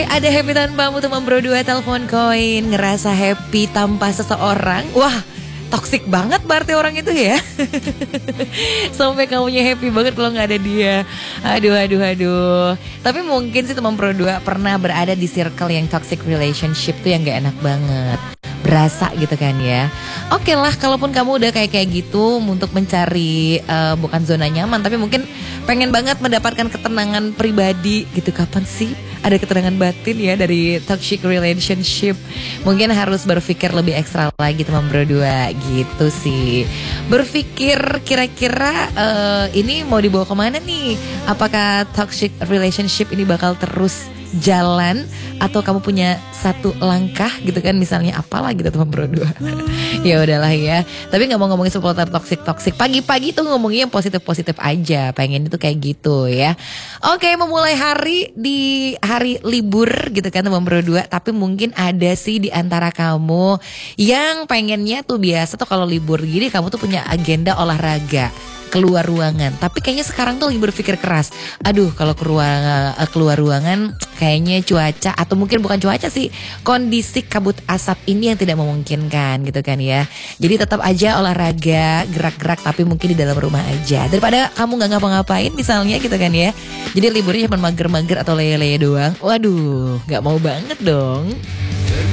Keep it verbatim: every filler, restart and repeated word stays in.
ada happy tanpamu teman bro dua telepon koin. Ngerasa happy tanpa seseorang. Wah, toksik banget berarti orang itu ya. Sampai kamunya happy banget kalau gak ada dia. Aduh, aduh, aduh. Tapi mungkin sih teman bro dua pernah berada di circle yang toxic relationship tuh yang gak enak banget. Berasa gitu kan ya. Oke lah, kalaupun kamu udah kayak kayak gitu untuk mencari uh, bukan zona nyaman, tapi mungkin pengen banget mendapatkan ketenangan pribadi gitu. Kapan sih ada ketenangan batin ya dari toxic relationship? Mungkin harus berpikir lebih ekstra lagi teman bro dua gitu sih. Berpikir kira-kira uh, ini mau dibawa kemana nih? Apakah toxic relationship ini bakal terus jalan atau kamu punya satu langkah gitu kan, misalnya apalah gitu teman bro dua. Ya udahlah ya. Tapi nggak mau ngomongin seputar toksik toksik pagi-pagi tuh, ngomongin yang positif positif aja. Pengen itu kayak gitu ya. Oke, memulai hari di hari libur gitu kan teman bro dua. Tapi mungkin ada sih di antara kamu yang pengennya tuh biasa tuh kalau libur gini kamu tuh punya agenda olahraga, keluar ruangan. Tapi kayaknya sekarang tuh lagi berpikir keras. Aduh, kalau keluar keluar ruangan kayaknya cuaca, atau mungkin bukan cuaca sih, kondisi kabut asap ini yang tidak memungkinkan gitu kan ya. Jadi tetap aja olahraga, gerak-gerak, tapi mungkin di dalam rumah aja. Daripada kamu nggak ngapa-ngapain misalnya gitu kan ya. Jadi liburnya cuma mager-mager atau leye-leye doang. Waduh, nggak mau banget dong.